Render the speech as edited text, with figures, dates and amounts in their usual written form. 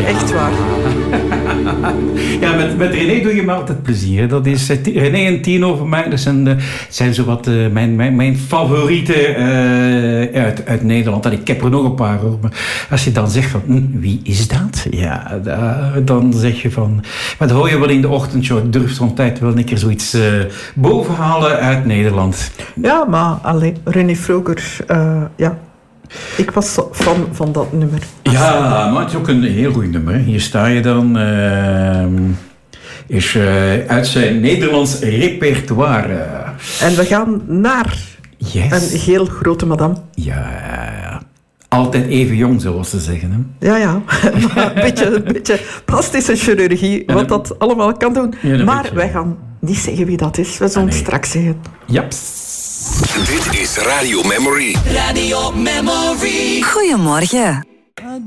echt waar. Ja, met René doe je me altijd plezier. Dat is René en Tino voor mij. Dat zijn zowat mijn favorieten uit Nederland. En ik heb er nog een paar hoor. Maar als je dan zegt van, wie is dat? Ja, dan zeg je van... Maar dat hoor je wel in de ochtendshow. Ik durf zo'n tijd wel een keer zoiets bovenhalen uit Nederland. Ja, maar alleen René Vroger, ja... Ik was fan van dat nummer. Ja, maar het is ook een heel goed nummer. Hier sta je dan. Is uit zijn Nederlands repertoire. En we gaan naar een heel grote madame. Ja, altijd even jong, zoals ze zeggen. Hè? Ja. een beetje plastische chirurgie, wat dat allemaal kan doen. Ja, maar wij gaan niet zeggen wie dat is. We zullen straks zeggen. Japs. Dit is Radio Memory. Radio Memory. Goedemorgen.